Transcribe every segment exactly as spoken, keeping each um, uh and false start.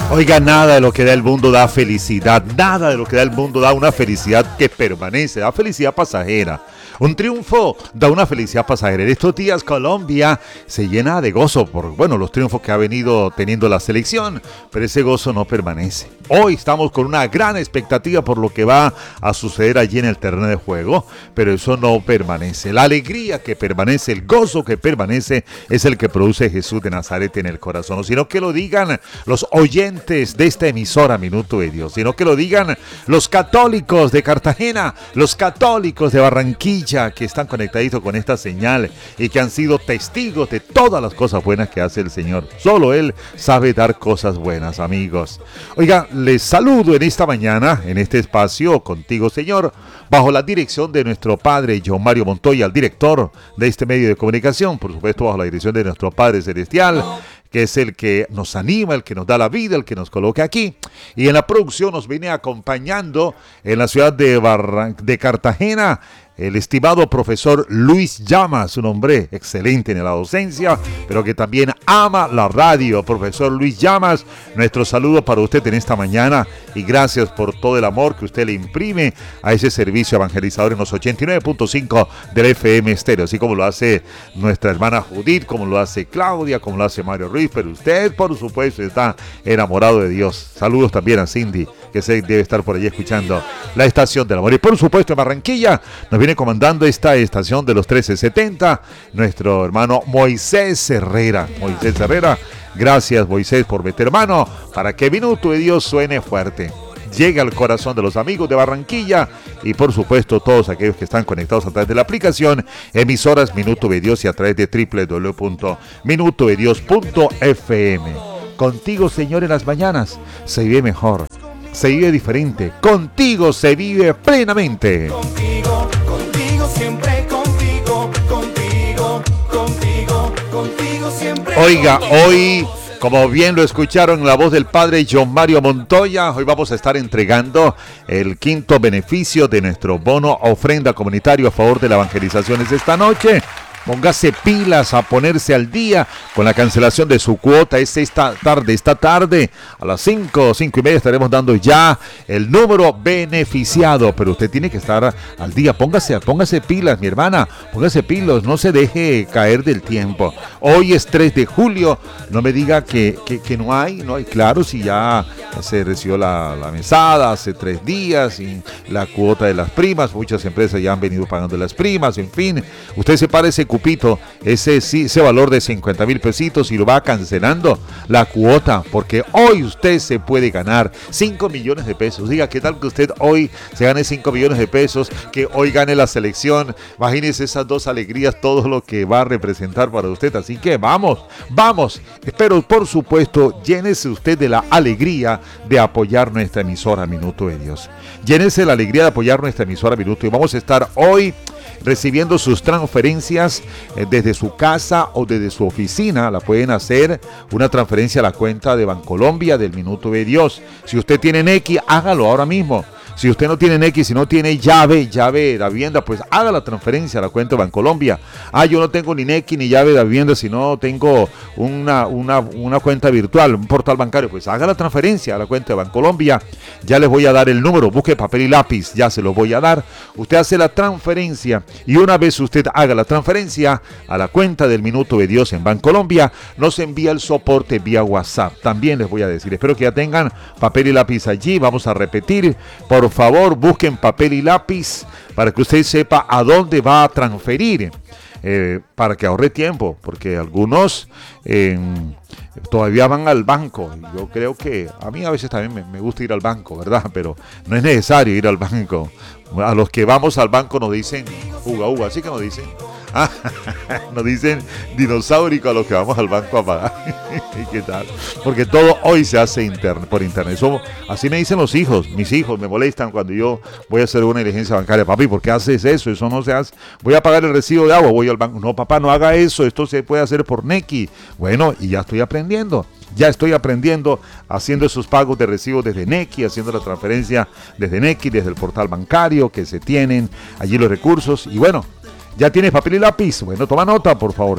Oiga, nada de lo que da el mundo da felicidad, nada de lo que da el mundo da una felicidad que permanece, da felicidad pasajera. Un triunfo da una felicidad pasajera. En estos días Colombia se llena de gozo por, bueno, los triunfos que ha venido teniendo la selección, pero ese gozo no permanece. Hoy estamos con una gran expectativa por lo que va a suceder allí en el terreno de juego, pero eso no permanece. La alegría que permanece, el gozo que permanece es el que produce Jesús de Nazaret en el corazón, sino que lo digan los oyentes de esta emisora Minuto de Dios, sino que lo digan los católicos de Cartagena, los católicos de Barranquilla, que están conectaditos con esta señal y que han sido testigos de todas las cosas buenas que hace el Señor. Solo Él sabe dar cosas buenas, amigos. Oiga, les saludo en esta mañana, en este espacio, contigo, Señor, bajo la dirección de nuestro Padre John Mario Montoya, el director de este medio de comunicación, por supuesto bajo la dirección de nuestro Padre Celestial, que es el que nos anima, el que nos da la vida, el que nos coloca aquí. Y en la producción nos viene acompañando en la ciudad de, Barran- de Cartagena, el estimado profesor Luis Llamas, un hombre excelente en la docencia, pero que también ama la radio. Profesor Luis Llamas, nuestro saludo para usted en esta mañana y gracias por todo el amor que usted le imprime a ese servicio evangelizador en los ochenta y nueve punto cinco del F M Estéreo, así como lo hace nuestra hermana Judith, como lo hace Claudia, como lo hace Mario Ruiz, pero usted, por supuesto, está enamorado de Dios. Saludos también a Cindy, que se debe estar por allí escuchando la estación del amor. Y por supuesto en Barranquilla nos viene comandando esta estación de los trece setenta nuestro hermano Moisés Herrera. Moisés Herrera, gracias Moisés por meter mano para que Minuto de Dios suene fuerte, llegue al corazón de los amigos de Barranquilla y por supuesto todos aquellos que están conectados a través de la aplicación emisoras Minuto de Dios y a través de doble u doble u doble u punto minuto de dios punto f m. Contigo, Señor, en las mañanas se vive mejor, se vive diferente, contigo se vive plenamente. Contigo, contigo siempre, contigo, contigo, contigo, contigo siempre. Oiga, hoy, como bien lo escucharon en la voz del Padre John Mario Montoya, hoy vamos a estar entregando el quinto beneficio de nuestro bono ofrenda comunitario a favor de la evangelización esta noche. Póngase pilas a ponerse al día con la cancelación de su cuota. Es esta tarde, esta tarde a las cinco, cinco y media estaremos dando ya el número beneficiado. Pero usted tiene que estar al día. Póngase, póngase pilas, mi hermana. Póngase pilas, no se deje caer del tiempo. Hoy es tres de julio. No me diga que, que, que no hay, no hay. Claro, si ya se recibió la, la mesada hace tres días y la cuota de las primas. Muchas empresas ya han venido pagando las primas, en fin. Usted se parece cupito, ese, ese valor de cincuenta mil pesitos y lo va cancelando la cuota, porque hoy usted se puede ganar cinco millones de pesos. Diga, ¿qué tal que usted hoy se gane cinco millones de pesos? Que hoy gane la selección. Imagínese esas dos alegrías, todo lo que va a representar para usted. Así que vamos, vamos. Pero por supuesto, llénese usted de la alegría de apoyar nuestra emisora Minuto de Dios. Llénese de la alegría de apoyar nuestra emisora Minuto. Y vamos a estar hoy recibiendo sus transferencias eh, desde su casa o desde su oficina. La pueden hacer una transferencia a la cuenta de Bancolombia del Minuto de Dios. Si usted tiene Nequi, hágalo ahora mismo. Si usted no tiene Nequi, si no tiene llave, llave de la vivienda, pues haga la transferencia a la cuenta de Bancolombia. Ah, yo no tengo ni Nequi ni llave de la vivienda, sino tengo una, una, una cuenta virtual, un portal bancario, pues haga la transferencia a la cuenta de Bancolombia. Ya les voy a dar el número, busque papel y lápiz, ya se lo voy a dar. Usted hace la transferencia y una vez usted haga la transferencia a la cuenta del Minuto de Dios en Bancolombia, nos envía el soporte vía WhatsApp. También les voy a decir, espero que ya tengan papel y lápiz allí. Vamos a repetir, por Por favor, busquen papel y lápiz para que usted sepa a dónde va a transferir, eh, para que ahorre tiempo, porque algunos eh, todavía van al banco. Yo creo que a mí a veces también me, me gusta ir al banco, ¿verdad? Pero no es necesario ir al banco. A los que vamos al banco nos dicen uga uga, así que nos dicen. Ah, nos dicen dinosaurico a los que vamos al banco a pagar. ¿Y qué tal? Porque todo hoy se hace interne, por internet. Somos, así me dicen los hijos, mis hijos me molestan cuando yo voy a hacer una diligencia bancaria. Papi, ¿por qué haces eso? Eso no se hace. Voy a pagar el recibo de agua, voy al banco. No, papá, no haga eso. Esto se puede hacer por Nequi. Bueno, y ya estoy aprendiendo. Ya estoy aprendiendo haciendo esos pagos de recibo desde Nequi, haciendo la transferencia desde Nequi, desde el portal bancario que se tienen allí los recursos. Y bueno, ¿ya tienes papel y lápiz? Bueno, toma nota, por favor.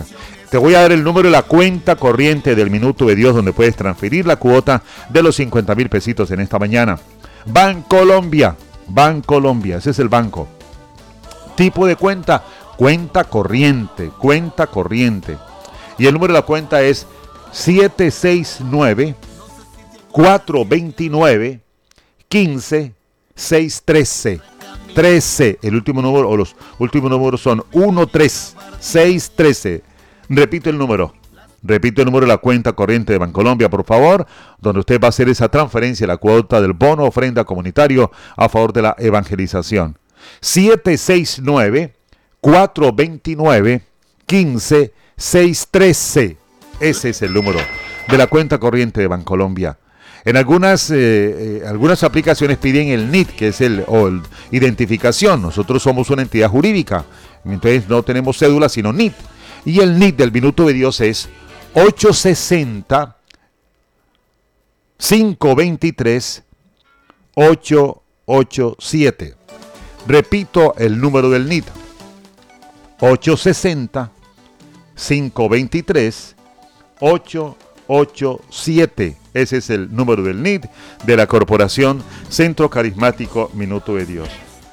Te voy a dar el número de la cuenta corriente del Minuto de Dios donde puedes transferir la cuota de los cincuenta mil pesitos en esta mañana. Bancolombia, Bancolombia, ese es el banco. Tipo de cuenta, cuenta corriente, cuenta corriente. Y el número de la cuenta es siete seis nueve, cuatro dos nueve, uno cinco seis uno tres. trece, el último número, o los últimos números son uno tres seis uno tres. Repito el número, repito el número de la cuenta corriente de Bancolombia, por favor, donde usted va a hacer esa transferencia, la cuota del bono ofrenda comunitario a favor de la evangelización. siete seis nueve, cuatro dos nueve, uno cinco seis uno tres. Ese es el número de la cuenta corriente de Bancolombia. En algunas, eh, eh, algunas aplicaciones piden el N I T, que es el, o el identificación. Nosotros somos una entidad jurídica, entonces no tenemos cédula, sino N I T. Y el N I T del Minuto de Dios es ocho seis cero, cinco dos tres, ocho ocho siete. Repito el número del N I T. ocho seis cero, cinco dos tres, ocho ocho siete. Ese es el número del N I T de la Corporación Centro Carismático Minuto de Dios.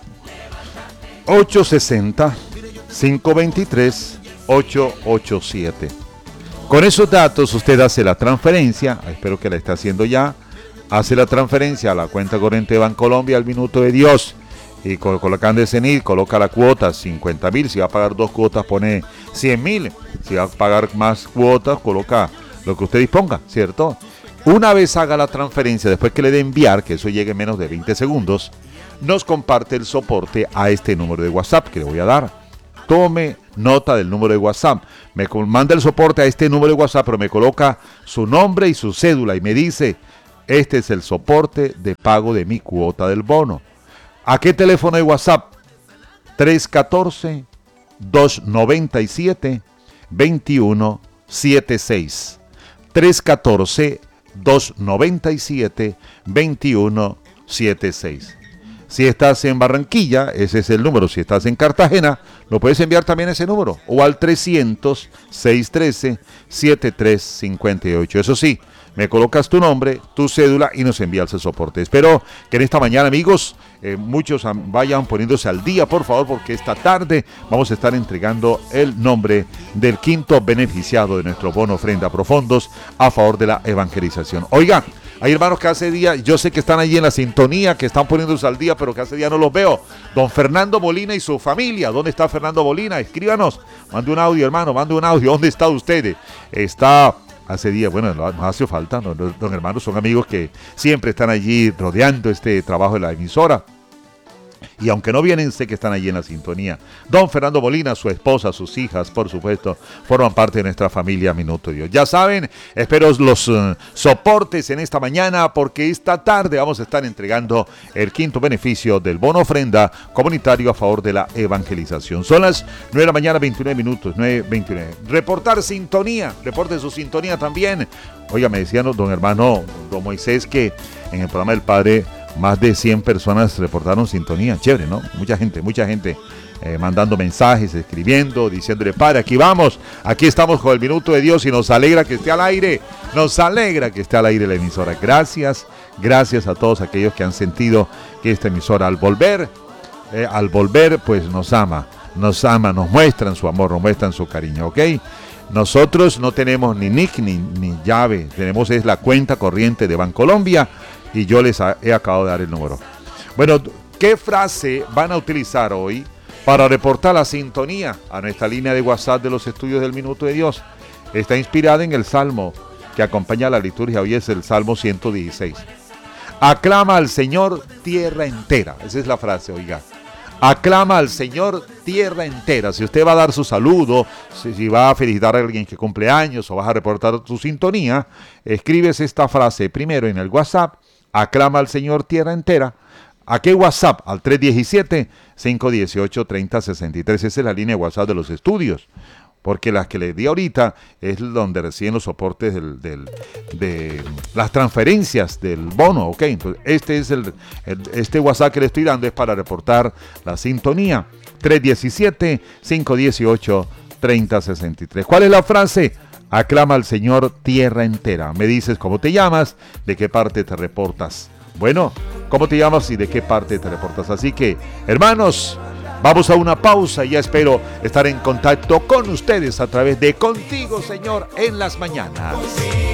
ocho seis cero, cinco dos tres, ocho ocho siete. Con esos datos usted hace la transferencia, espero que la esté haciendo ya, hace la transferencia a la cuenta corriente de Bancolombia al Minuto de Dios y col- colocando ese N I T, coloca la cuota cincuenta mil, si va a pagar dos cuotas pone cien mil, si va a pagar más cuotas coloca lo que usted disponga, ¿cierto? Una vez haga la transferencia, después que le dé enviar, que eso llegue en menos de veinte segundos, nos comparte el soporte a este número de WhatsApp que le voy a dar. Tome nota del número de WhatsApp. Me manda el soporte a este número de WhatsApp, pero me coloca su nombre y su cédula y me dice, este es el soporte de pago de mi cuota del bono. ¿A qué teléfono de WhatsApp? tres uno cuatro, dos nueve siete, dos uno siete seis. tres uno cuatro, dos nueve siete, dos uno siete seis. Si estás en Barranquilla, ese es el número. Si estás en Cartagena, lo puedes enviar también ese número. O al trescientos, seiscientos trece, setenta y tres cincuenta y ocho. Eso sí, me colocas tu nombre, tu cédula y nos envías el soporte. Espero que en esta mañana, amigos, eh, muchos vayan poniéndose al día, por favor, porque esta tarde vamos a estar entregando el nombre del quinto beneficiado de nuestro bono ofrenda profundos a favor de la evangelización. Oigan, hay hermanos que hace día, yo sé que están allí en la sintonía, que están poniéndose al día, pero que hace día no los veo. Don Fernando Molina y su familia. ¿Dónde está Fernando Molina? Escríbanos. Mande un audio, hermano, mande un audio. ¿Dónde está usted? Está hace día, bueno, no hace falta, no, no, don hermano, son amigos que siempre están allí rodeando este trabajo de la emisora. Y aunque no vienen, sé que están allí en la sintonía. Don Fernando Molina, su esposa, sus hijas, por supuesto, forman parte de nuestra familia Minuto de Dios. Ya saben, espero los uh, soportes en esta mañana, porque esta tarde vamos a estar entregando el quinto beneficio del bono ofrenda comunitario a favor de la evangelización. Son las nueve de la mañana, veintinueve minutos, nueve veintinueve. Reportar sintonía, reporte su sintonía también. Oiga, me decían don hermano, don Moisés, que en el programa del Padre más de cien personas reportaron sintonía. Chévere, ¿no? Mucha gente, mucha gente eh, mandando mensajes, escribiendo, diciéndole, Padre, aquí vamos, aquí estamos con el Minuto de Dios y nos alegra que esté al aire, nos alegra que esté al aire la emisora. Gracias, gracias a todos aquellos que han sentido que esta emisora al volver, eh, al volver, pues nos ama, nos ama, nos muestran su amor, nos muestran su cariño, ¿ok? Nosotros no tenemos ni nick ni, ni llave, tenemos es la cuenta corriente de Bancolombia y yo les ha, he acabado de dar el número. Bueno, ¿qué frase van a utilizar hoy para reportar la sintonía a nuestra línea de WhatsApp de los estudios del Minuto de Dios? Está inspirada en el Salmo que acompaña la liturgia, hoy es el Salmo ciento dieciséis. Aclama al Señor tierra entera, esa es la frase, oiga. Aclama al Señor tierra entera. Si usted va a dar su saludo, si, si va a felicitar a alguien que cumple años o vas a reportar tu sintonía, escribes esta frase primero en el WhatsApp. Aclama al Señor tierra entera. ¿A qué WhatsApp? Al tres uno siete, cinco uno ocho, tres cero seis tres. Esa es la línea de WhatsApp de los estudios. Porque las que les di ahorita es donde reciben los soportes del, del, de las transferencias del bono, ¿ok? Entonces, este es el, el este WhatsApp que le estoy dando es para reportar la sintonía. tres uno siete, cinco uno ocho, treinta sesenta y tres. ¿Cuál es la frase? Aclama al Señor tierra entera. Me dices cómo te llamas, de qué parte te reportas. Bueno, ¿cómo te llamas y de qué parte te reportas? Así que, hermanos, vamos a una pausa y ya espero estar en contacto con ustedes a través de Contigo, Señor, en las mañanas.